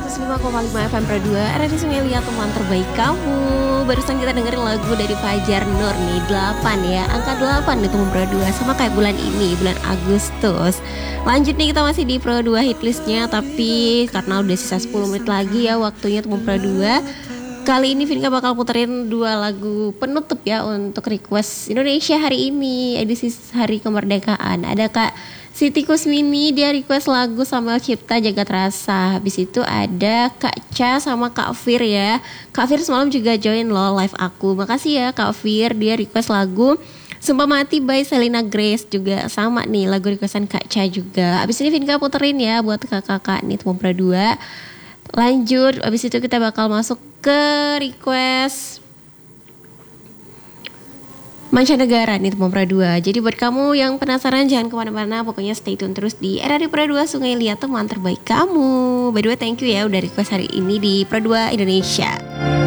105,5 FM Pro 2 RRI Sungai Liat, teman terbaik kamu. Barusan kita dengerin lagu dari Fajar Nur nih, 8 ya. Angka 8 nih teman Pro 2, sama kayak bulan ini, bulan Agustus. Lanjut nih, kita masih di Pro 2 hitlistnya. Tapi karena udah sisa 10 menit lagi ya waktunya teman Pro 2, kali ini Vinka bakal puterin 2 lagu penutup ya untuk request Indonesia hari ini, edisi Hari Kemerdekaan. Ada Kak Siti Kusmini, dia request lagu Samuel Cipta Jagat Rasa. Habis itu ada Kak Cha sama Kak Fir ya. Kak Fir semalam juga join loh live aku. Makasih ya Kak Fir, dia request lagu Sumpah Mati by Selena Grace. Juga sama nih lagu requestan Kak Cha juga. Habis ini Vinka puterin ya buat kakak-kakak nih teman Pro 2. Lanjut, habis itu kita bakal masuk ke request mancanegara nih teman Pro 2. Jadi buat kamu yang penasaran jangan kemana-mana, pokoknya stay tune terus di RRI Pro 2 Sungai Liat, teman terbaik kamu. By the way, thank you ya udah request hari ini di Pro 2 Indonesia.